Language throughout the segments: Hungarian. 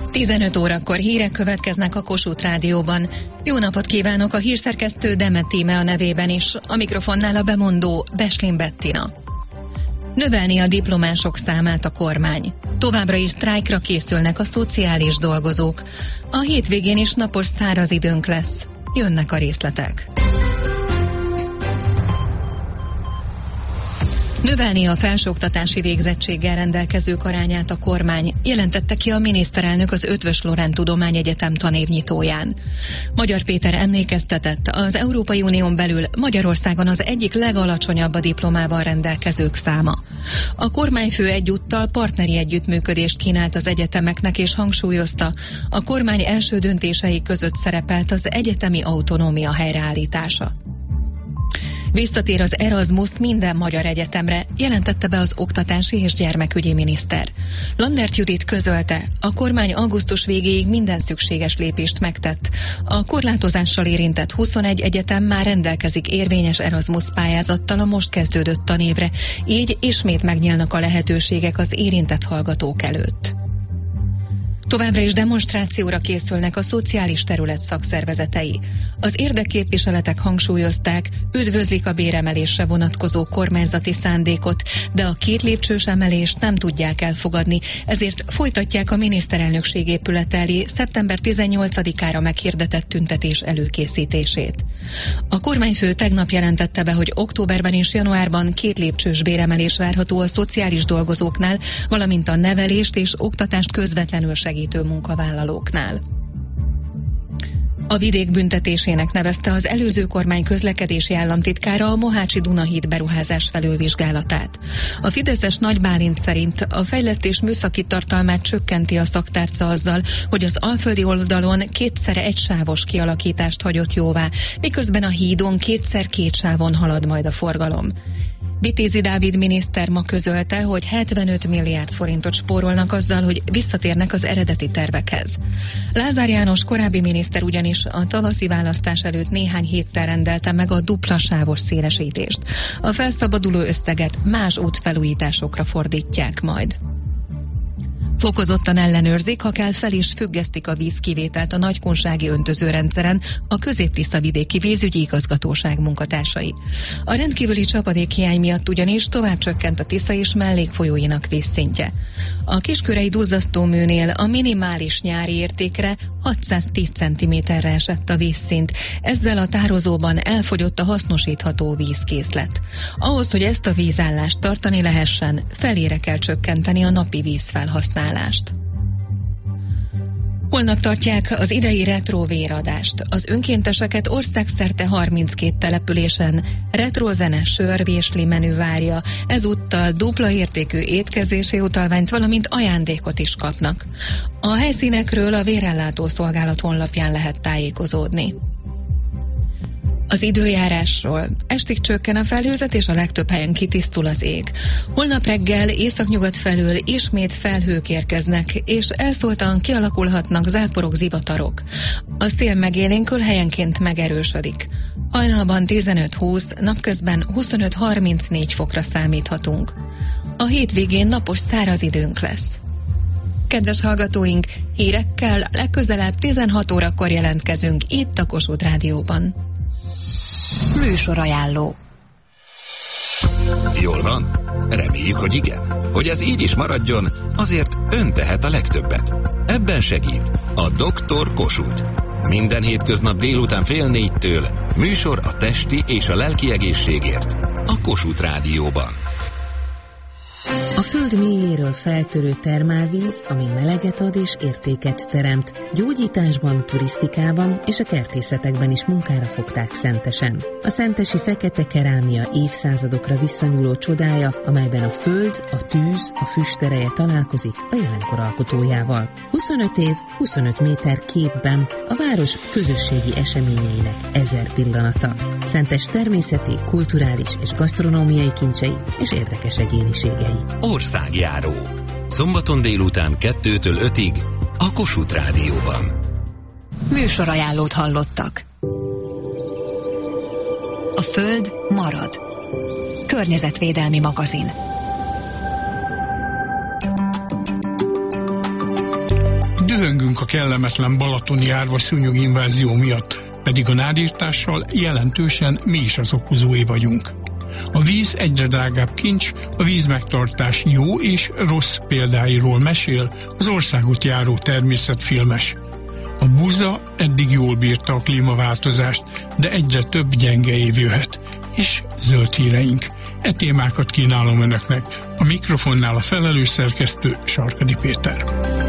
15 órakor hírek következnek a Kossuth Rádióban. Jó napot kívánok, a hírszerkesztő Demet Tíme a nevében is, a mikrofonnál a bemondó Beslin Bettina. Növelni a diplomások számát a kormány. Továbbra is sztrájkra készülnek a szociális dolgozók. A hétvégén is napos száraz időnk lesz. Jönnek a részletek. Növelni a felsőoktatási végzettséggel rendelkezők arányát a kormány, jelentette ki a miniszterelnök az Eötvös Loránd Tudományegyetem tanévnyitóján. Magyar Péter emlékeztetett, az Európai Unión belül Magyarországon az egyik legalacsonyabb a diplomával rendelkezők száma. A kormányfő egyúttal partneri együttműködést kínált az egyetemeknek és hangsúlyozta, a kormány első döntései között szerepelt az egyetemi autonómia helyreállítása. Visszatér az Erasmus minden magyar egyetemre, jelentette be az oktatási és gyermekügyi miniszter. Landert Judit közölte, a kormány augusztus végéig minden szükséges lépést megtett. A korlátozással érintett 21 egyetem már rendelkezik érvényes Erasmus pályázattal a most kezdődött tanévre, így ismét megnyílnak a lehetőségek az érintett hallgatók előtt. Továbbra is demonstrációra készülnek a szociális terület szakszervezetei. Az érdekképviseletek hangsúlyozták, üdvözlik a béremelésre vonatkozó kormányzati szándékot, de a 2 lépcsős emelést nem tudják elfogadni, ezért folytatják a miniszterelnökség épülete elé szeptember 18-ára meghirdetett tüntetés előkészítését. A kormányfő tegnap jelentette be, hogy októberben és januárban 2 lépcsős béremelés várható a szociális dolgozóknál, valamint a nevelést és oktatást közvetlenül segítő munkavállalóknál. A vidék büntetésének nevezte az előző kormány közlekedési államtitkára a Mohácsi Dunahíd beruházás felülvizsgálatát. A fideszes Nagy Bálint szerint a fejlesztés műszaki tartalmát csökkenti a szaktárca azzal, hogy az alföldi oldalon 2x egysávos kialakítást hagyott jóvá, miközben a hídon 2x2 sávon halad majd a forgalom. Vitézi Dávid miniszter ma közölte, hogy 75 milliárd forintot spórolnak azzal, hogy visszatérnek az eredeti tervekhez. Lázár János korábbi miniszter ugyanis a tavaszi választás előtt néhány héttel rendelte meg a dupla sávos szélesítést. A felszabaduló összeget más útfelújításokra fordítják majd. Fokozottan ellenőrzik, ha kell fel is függesztik a vízkivételt a nagykunsági öntözőrendszeren a Közép-Tisza-vidéki vízügyi igazgatóság munkatársai. A rendkívüli csapadékhiány miatt ugyanis tovább csökkent a Tisza és mellékfolyóinak vízszintje. A Kiskörei duzzasztóműnél a minimális nyári értékre 610 cm-re esett a vízszint, ezzel a tározóban elfogyott a hasznosítható vízkészlet. Ahhoz, hogy ezt a vízállást tartani lehessen, felére kell csökkenteni a napi vízfelhasználást. Holnap tartják az idei retro véradást. Az önkénteseket országszerte 32 településen retrózene, sörvésli menü várja, ezúttal dupla értékű étkezési utalványt, valamint ajándékot is kapnak. A helyszínekről a vérellátó szolgálat honlapján lehet tájékozódni. Az időjárásról. Estig csökken a felhőzet, és a legtöbb helyen kitisztul az ég. Holnap reggel északnyugat felől ismét felhők érkeznek, és elszóltan kialakulhatnak záporok, zivatarok. A szél megélénkül, helyenként megerősödik. Hajnalban 15-20, napközben 25-34 fokra számíthatunk. A hétvégén napos száraz időnk lesz. Kedves hallgatóink, hírekkel legközelebb 16 órakor jelentkezünk itt a Kossuth Rádióban. Műsorajánló. Jól van? Reméljük, hogy igen. Hogy ez így is maradjon, azért ön tehet a legtöbbet. Ebben segít a Dr. Kossuth. Minden hétköznap délután 3:30 műsor a testi és a lelki egészségért a Kossuth Rádióban. A föld mélyéről feltörő termálvíz, ami meleget ad és értéket teremt. Gyógyításban, turisztikában és a kertészetekben is munkára fogták Szentesen. A szentesi fekete kerámia évszázadokra visszanyúló csodája, amelyben a föld, a tűz, a füstereje találkozik a jelenkor alkotójával. 25 év, 25 méter képben a város közösségi eseményeinek 1000 pillanata. Szentes természeti, kulturális és gasztronómiai kincsei és érdekes egyéniségei. Országjáró. Szombaton délután 2-től 5-ig a Kossuth Rádióban. Műsorajánlót hallottak. A Föld marad. Környezetvédelmi magazin. Dühöngünk a kellemetlen balatoni árvaszúnyog invázió miatt, pedig a nádírtással jelentősen mi is az okozói vagyunk. A víz egyre drágább kincs, a vízmegtartás jó és rossz példáiról mesél az országot járó természetfilmes. A búza eddig jól bírta a klímaváltozást, de egyre több gyenge év jöhet, és zöld híreink. E témákat kínálom önöknek. A mikrofonnál a felelős szerkesztő Sarkadi Péter.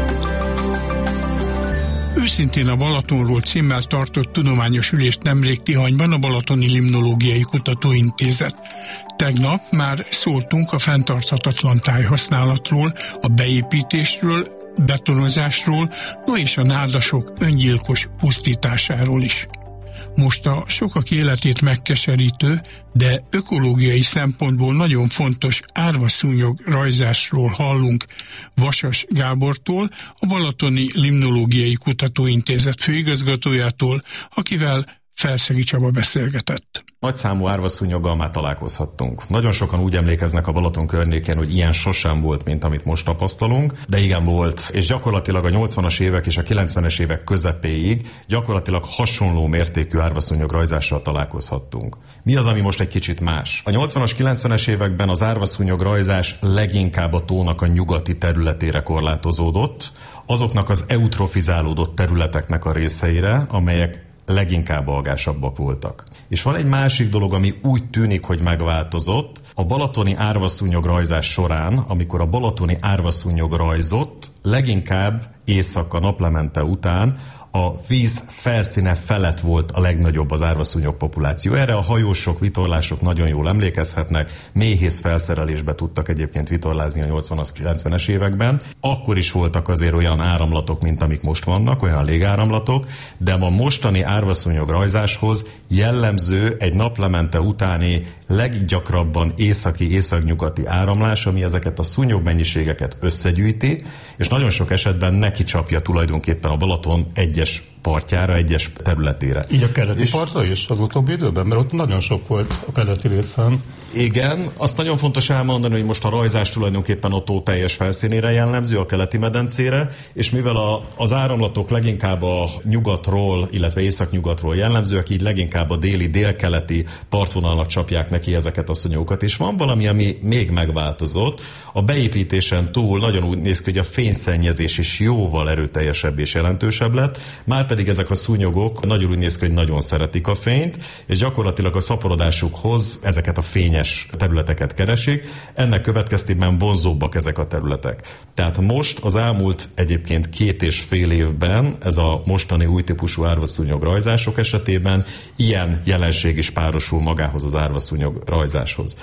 Őszintén a Balatonról címmel tartott tudományos ülést nemrég Tihanyban a Balatoni Limnológiai Kutatóintézet. Tegnap már szóltunk a fenntarthatatlan tájhasználatról, a beépítésről, betonozásról, no és a nádasok öngyilkos pusztításáról is. Most a sokak életét megkeserítő, de ökológiai szempontból nagyon fontos árvaszúnyog rajzásról hallunk Vasas Gábortól, a Balatoni Limnológiai Kutatóintézet főigazgatójától, akivel Felszegi Csaba beszélgetett. Nagyszámú árvaszúnyoggal már találkozhattunk. Nagyon sokan úgy emlékeznek a Balaton környékén, hogy ilyen sosem volt, mint amit most tapasztalunk, de igen volt, és gyakorlatilag a 80-as évek és a 90-es évek közepéig gyakorlatilag hasonló mértékű árvaszúnyog rajzással találkozhattunk. Mi az, ami most egy kicsit más? A 80-as, 90-es években az árvaszúnyog rajzás leginkább a tónak a nyugati területére korlátozódott, azoknak az eutrofizálódott területeknek a részeire, amelyek leginkább algásabbak voltak. És van egy másik dolog, ami úgy tűnik, hogy megváltozott. A balatoni árvaszúnyog rajzás során, amikor a balatoni árvaszúnyog rajzott, leginkább éjszaka naplemente után a víz felszíne felett volt a legnagyobb az árvaszúnyog populáció. Erre a hajósok, vitorlások nagyon jól emlékezhetnek, méhész felszerelésbe tudtak egyébként vitorlázni a 80-as, 90-es években. Akkor is voltak azért olyan áramlatok, mint amik most vannak, olyan légáramlatok, de a mostani árvaszúnyog rajzáshoz jellemző egy naplemente utáni leggyakrabban északnyugati áramlás, ami ezeket a szúnyog mennyiségeket összegyűjti, és nagyon sok esetben neki csapja tulajdonképpen a Balaton egyes partjára, egyes területére. Így a keleti partra is az utóbbi időben? Mert ott nagyon sok volt a keleti részen. Igen, azt nagyon fontos elmondani, hogy most a rajzás tulajdonképpen a tó teljes felszínére jellemző, a keleti medencére, és mivel az áramlatok leginkább a nyugatról, illetve északnyugatról jellemzőek, így leginkább a déli-délkeleti partvonalnak csapják neki ezeket a szúnyogokat. És van valami, ami még megváltozott. A beépítésen túl nagyon úgy néz ki, hogy a fényszennyezés is jóval erőteljesebb és jelentősebb lett, márpedig ezek a szúnyogok nagyon úgy néz ki, hogy nagyon szeretik a fényt, és gyakorlatilag a szaporodásukhoz ezeket a fényes területeket keresik. Ennek következtében vonzóbbak ezek a területek. Tehát most az elmúlt egyébként 2,5 évben ez a mostani új típusú árvaszúnyog rajzások esetében ilyen jelenség is párosul magához az árvaszúnyog rajzáshoz.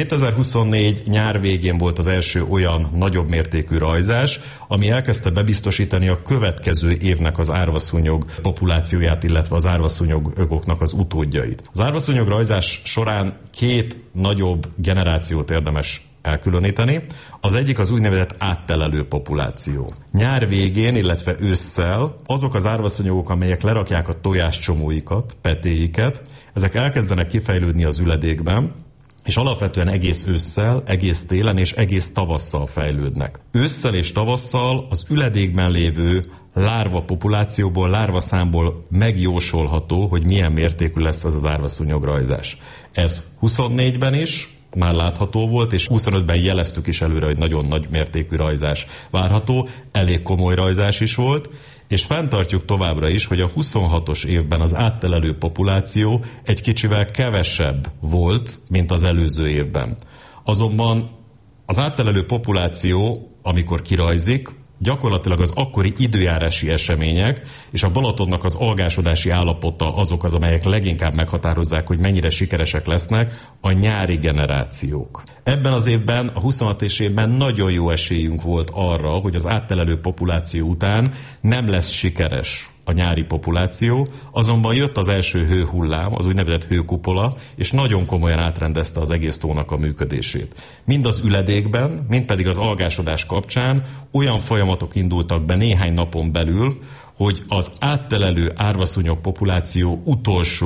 2024 nyár végén volt az első olyan nagyobb mértékű rajzás, ami elkezdte bebiztosítani a következő évnek az árvaszúnyog populációját, illetve az árvaszúnyogoknak az utódjait. Az árvaszúnyog rajzás során 2 nagyobb generációt érdemes elkülöníteni. Az egyik az úgynevezett áttelelő populáció. Nyár végén, illetve ősszel azok az árvaszúnyogok, amelyek lerakják a tojáscsomóikat, petéiket, ezek elkezdenek kifejlődni az üledékben, és alapvetően egész ősszel, egész télen és egész tavasszal fejlődnek. Ősszel és tavasszal az üledékben lévő lárva populációból, lárvaszámból megjósolható, hogy milyen mértékű lesz ez az árvaszúnyog rajzás. Ez 24-ben is már látható volt, és 25-ben jeleztük is előre, hogy nagyon nagy mértékű rajzás várható, elég komoly rajzás is volt, és fenntartjuk továbbra is, hogy a 26-os évben az áttelelő populáció egy kicsivel kevesebb volt, mint az előző évben. Azonban az áttelelő populáció, amikor kirajzik, gyakorlatilag az akkori időjárási események és a Balatonnak az algásodási állapota azok az, amelyek leginkább meghatározzák, hogy mennyire sikeresek lesznek a nyári generációk. Ebben az évben, a 26-es évben nagyon jó esélyünk volt arra, hogy az áttelelő populáció után nem lesz sikeres a nyári populáció, azonban jött az első hőhullám, az úgynevezett hőkupola, és nagyon komolyan átrendezte az egész tónak a működését. Mind az üledékben, mind pedig az algásodás kapcsán olyan folyamatok indultak be néhány napon belül, hogy az áttelelő árvaszúnyog populáció utolsó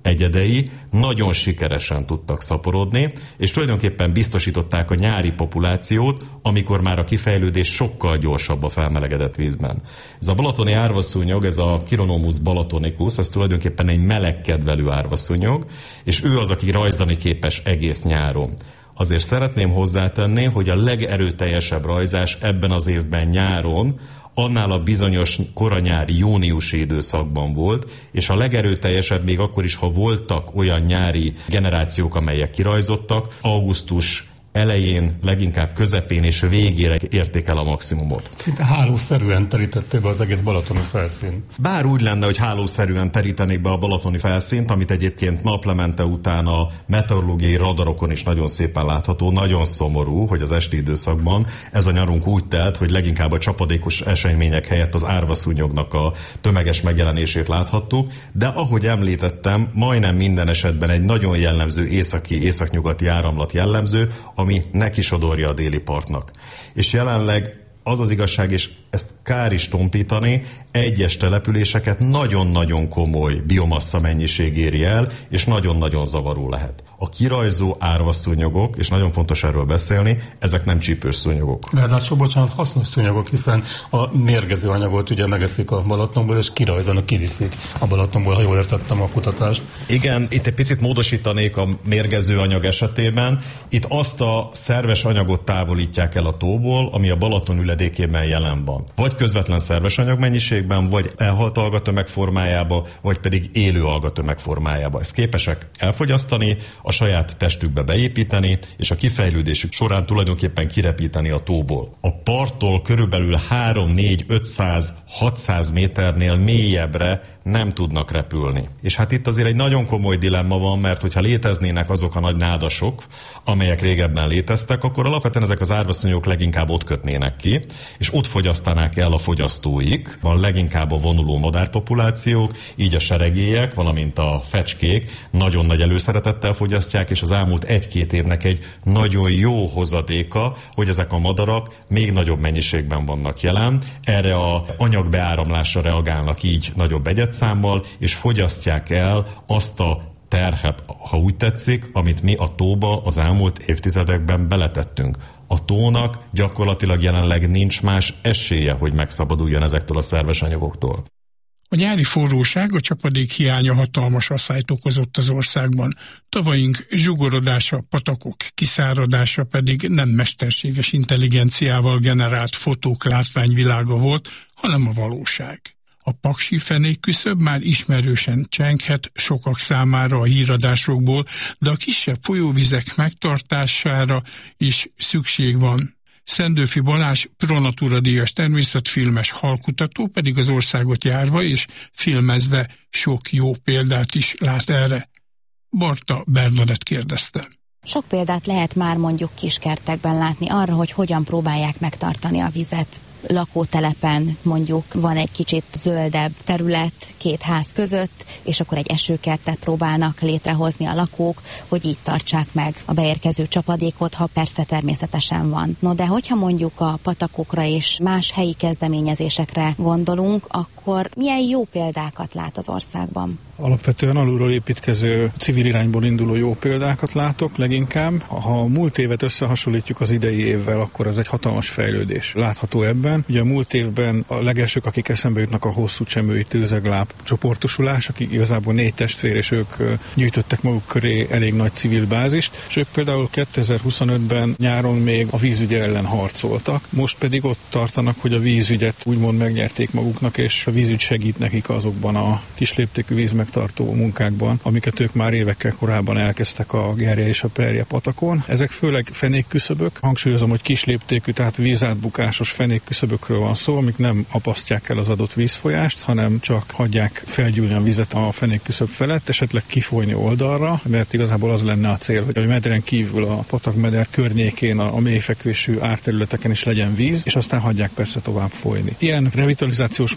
egyedei nagyon sikeresen tudtak szaporodni, és tulajdonképpen biztosították a nyári populációt, amikor már a kifejlődés sokkal gyorsabb a felmelegedett vízben. Ez a balatoni árvaszúnyog, ez a Chironomus balatonicus, ez tulajdonképpen egy melegkedvelő árvaszúnyog, és ő az, aki rajzani képes egész nyáron. Azért szeretném hozzátenni, hogy a legerőteljesebb rajzás ebben az évben nyáron annál a bizonyos koranyári júniusi időszakban volt, és a legerőteljesebb még akkor is, ha voltak olyan nyári generációk, amelyek kirajzottak, augusztus elején, leginkább közepén és végére érték el a maximumot. Szinte hálószerűen terítették be az egész balatoni felszín. Bár úgy lenne, hogy hálószerűen terítenék be a balatoni felszínt, amit egyébként naplemente után a meteorológiai radarokon is nagyon szépen látható, nagyon szomorú, hogy az esti időszakban ez a nyarunk úgy telt, hogy leginkább a csapadékos események helyett az árvaszúnyognak a tömeges megjelenését láthattuk, de ahogy említettem, majdnem minden esetben egy nagyon jellemző északnyugati áramlat jellemző, ami nekisodorja a déli partnak. És jelenleg az az igazság, és ezt kár is tompítani, egyes településeket nagyon-nagyon komoly biomassa mennyiség éri el, és nagyon-nagyon zavaró lehet. A kirajzó árvaszúnyogok, és nagyon fontos erről beszélni, ezek nem csípős szúnyogok. Ráadásul, bocsánat, hasznos szúnyogok, hiszen a mérgező anyagot ugye megeszik a Balatonból, és kirajzanak, kiviszik a Balatonból, ha jól értettem a kutatást. Igen, itt egy picit módosítanék a mérgező anyag esetében. Itt azt a szerves anyagot távolítják el a tóból, ami a Balaton üledékében jelen van. Vagy közvetlen szerves anyag mennyiségben, vagy elhalt algatömeg formájába, vagy pedig élő algatömeg formájába. Ezt képesek elfogyasztani, a saját testükbe beépíteni, és a kifejlődésük során tulajdonképpen kirepíteni a tóból. A parttól körülbelül 3, 4, 500, 600 méternél mélyebbre nem tudnak repülni. És hát itt azért egy nagyon komoly dilemma van, mert hogyha léteznének azok a nagy nádasok, amelyek régebben léteztek, akkor alapvetően ezek az árvaszúnyogok leginkább ott kötnének ki, és ott fogyasztanák el a fogyasztóik, van leginkább a vonuló madárpopulációk, így a seregélyek, valamint a fecskék nagyon nagy előszeretettel fogyasztják, és az elmúlt 1-2 évnek egy nagyon jó hozadéka, hogy ezek a madarak még nagyobb mennyiségben vannak jelen, erre a anyagbeáramlásra reagálnak így nagyobb egyedszámmal, és fogyasztják el azt a terhet, ha úgy tetszik, amit mi a tóba az elmúlt évtizedekben beletettünk. A tónak gyakorlatilag jelenleg nincs más esélye, hogy megszabaduljon ezektől a szerves anyagoktól. A nyári forróság, a csapadék hiánya hatalmas asszályt okozott az országban. Tavaink zsugorodása, patakok kiszáradása pedig nem mesterséges intelligenciával generált fotók látványvilága volt, hanem a valóság. A paksi fenékküszöb már ismerősen csenghet sokak számára a híradásokból, de a kisebb folyóvizek megtartására is szükség van. Szendőfi Balázs Pronatura díjas természetfilmes halkutató pedig az országot járva és filmezve sok jó példát is lát erre. Barta Bernadett kérdezte. Sok példát lehet már mondjuk kiskertekben látni arra, hogy hogyan próbálják megtartani a vizet. Lakótelepen mondjuk van egy kicsit zöldebb terület 2 ház között, és akkor egy esőkertet próbálnak létrehozni a lakók, hogy így tartsák meg a beérkező csapadékot, ha persze természetesen van. No, de hogyha mondjuk a patakokra és más helyi kezdeményezésekre gondolunk, akkor milyen jó példákat lát az országban? Alapvetően alulról építkező, civil irányból induló jó példákat látok leginkább. Ha a múlt évet összehasonlítjuk az idei évvel, akkor ez egy hatalmas fejlődés látható ebben. Ugye a múlt évben a legelsők, akik eszembe jutnak, a hosszú csemői tőzegláb csoportosulás, akik igazából 4 testvér, és ők gyűjtöttek maguk köré elég nagy civil bázist, és ők például 2025-ben nyáron még a vízügy ellen harcoltak, most pedig ott tartanak, hogy a vízügyet úgymond megnyerték maguknak, és a vízügy segít nekik azokban a kisléptékű vízmegtartó munkákban, amiket ők már évekkel korábban elkezdtek a Gerje és a Perje patakon. Ezek főleg fenékküszöbök, hangsúlyozom, hogy kisléptékű, tehát vízátbukásos fenékküszöbökről van szó, amik nem apasztják el az adott vízfolyást, hanem csak hagyják felgyűlni a vizet a fenékküszöb felett, esetleg kifolyni oldalra, mert igazából az lenne a cél, hogy a medren kívül a patakmeder környékén, a mélyfekvésű árterületeken is legyen víz, és aztán hagyják persze tovább folyni. Ilyen revitalizációs munkák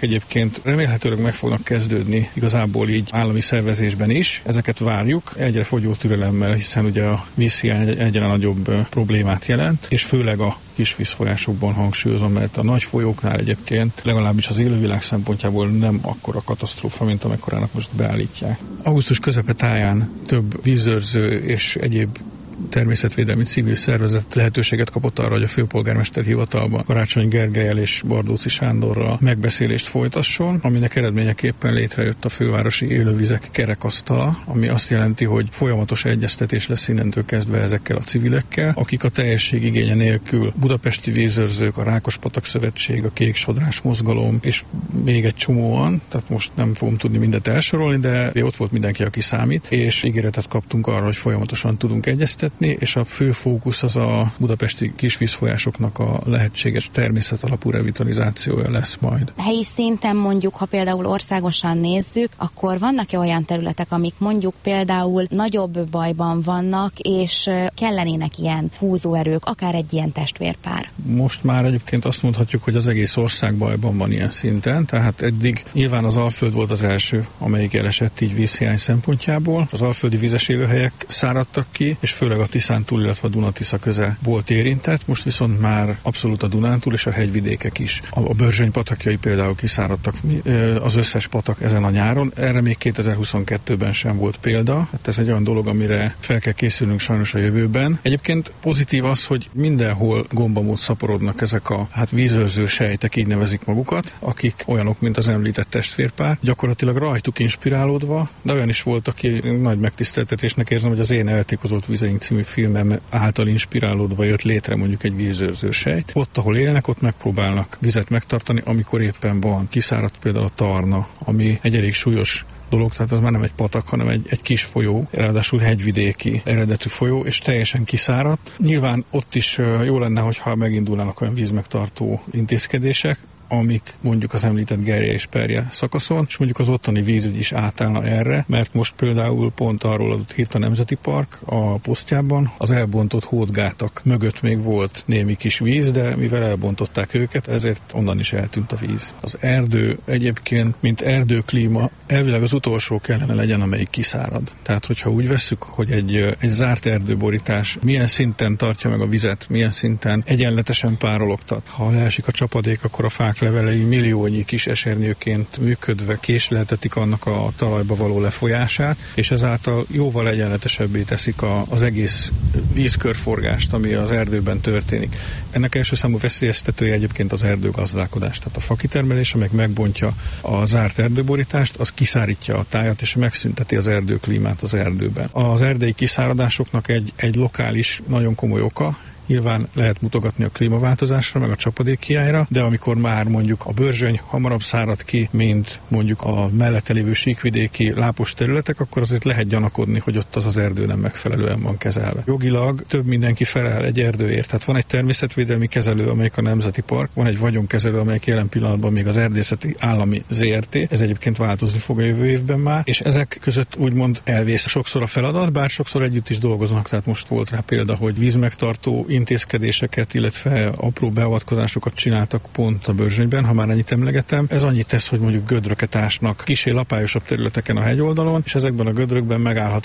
egyébként remélhetőleg meg fognak kezdődni igazából így állami szervezésben is. Ezeket várjuk egyre fogyó türelemmel, hiszen ugye a vízhiány egyre nagyobb problémát jelent, és főleg a kis vízfolyásokban hangsúlyozom, mert a nagy folyóknál egyébként legalábbis az élővilág szempontjából nem akkora katasztrófa, mint amekkorának most beállítják. Augusztus közepe táján több vízőrző és egyéb természetvédelmi civil szervezet lehetőséget kapott arra, hogy a főpolgármester hivatalban Karácsony Gergellyel és Bardóczy Sándorral megbeszélést folytasson, aminek eredményeképpen létrejött a fővárosi élővizek kerekasztala, ami azt jelenti, hogy folyamatos egyeztetés lesz innentől kezdve ezekkel a civilekkel, akik a teljesség igénye nélkül budapesti vízőrzők, a Rákospatak Szövetség, a Kék Sodrás Mozgalom, és még egy csomóan, tehát most nem fogom tudni mindent elsorolni, de ott volt mindenki, aki számít, és ígéretet kaptunk arra, hogy folyamatosan tudunk egyeztetni, és a fő fókusz az a budapesti kisvízfolyásoknak a lehetséges természetalapú revitalizációja lesz majd. Helyi szinten mondjuk, ha például országosan nézzük, akkor vannak-e olyan területek, amik mondjuk például nagyobb bajban vannak, és kellenének ilyen húzóerők, akár egy ilyen testvérpár? Most már egyébként azt mondhatjuk, hogy az egész ország bajban van ilyen szinten, tehát eddig nyilván az Alföld volt az első, amelyik elesett így vízhiány szempontjából. Az alföldi vizes élőhelyek száradtak ki, és főleg a Tiszántúl, illetve a Duna-Tisza köze volt érintett, most viszont már abszolút a Dunántúl és a hegyvidékek is. A Börzsöny patakjai például kiszáradtak, az összes patak ezen a nyáron, erre még 2022-ben sem volt példa, hát ez egy olyan dolog, amire fel kell készülnünk sajnos a jövőben. Egyébként pozitív az, hogy mindenhol gombamód szaporodnak ezek a vízőrző sejtek, így nevezik magukat, akik olyanok, mint az említett testvérpár, gyakorlatilag rajtuk inspirálódva, de olyan is volt, aki nagy megtiszteltetésnek érzem, hogy az Én eltikozott vizeink című filmem által inspirálódva jött létre mondjuk egy vízőrző sejt. Ott, ahol élnek, ott megpróbálnak vizet megtartani, amikor éppen van. Kiszáradt például a Tarna, ami egy elég súlyos dolog, tehát az már nem egy patak, hanem egy kis folyó, ráadásul hegyvidéki eredetű folyó, és teljesen kiszáradt. Nyilván ott is jó lenne, hogyha megindulnának olyan vízmegtartó intézkedések, amik mondjuk az említett Gerje és Perje szakaszon, és mondjuk az ottani vízügy is átállna erre, mert most például pont arról adott hírt a Nemzeti Park a posztjában, az elbontott hódgátak mögött még volt némi kis víz, de mivel elbontották őket, ezért onnan is eltűnt a víz. Az erdő egyébként, mint erdőklíma, elvileg az utolsó kellene legyen, amelyik kiszárad. Tehát, hogyha úgy vesszük, hogy egy zárt erdőborítás milyen szinten tartja meg a vizet, milyen szinten egyenletesen párologtat. Ha leesik a csapadék, akkor a fák levelei milliónyi kis esernyőként működve késleltetik annak a talajba való lefolyását, és ezáltal jóval egyenletesebbé teszik az egész vízkörforgást, ami az erdőben történik. Ennek első számú veszélyeztetője egyébként az erdőgazdálkodás, tehát a fakitermelés, amely megbontja a zárt erdőborítást, az kiszárítja a tájat, és megszünteti az erdőklímát az erdőben. Az erdei kiszáradásoknak egy lokális, nagyon komoly oka, nyilván lehet mutogatni a klímaváltozásra, meg a csapadékhiányra, de amikor már mondjuk a Börzsöny hamarabb szárad ki, mint mondjuk a mellette lévő síkvidéki lápos területek, akkor azért lehet gyanakodni, hogy ott az erdő nem megfelelően van kezelve. Jogilag több mindenki felel egy erdőért. Tehát van egy természetvédelmi kezelő, amelyik a Nemzeti Park, van egy vagyonkezelő, amelyik jelen pillanatban még az Erdészeti Állami ZRT. Ez egyébként változni fog a jövő évben már, és ezek között úgymond elvész sokszor a feladat, bár sokszor együtt is dolgoznak. Tehát most volt rá példa, hogy vízmegtartó intézkedéseket, illetve apró beavatkozásokat csináltak pont a Börzsönyben, ha már ennyit emlegetem. Ez annyit tesz, hogy mondjuk gödröket ásnak kisé lapályosabb területeken a hegyoldalon, és ezekben a gödrökben megállhat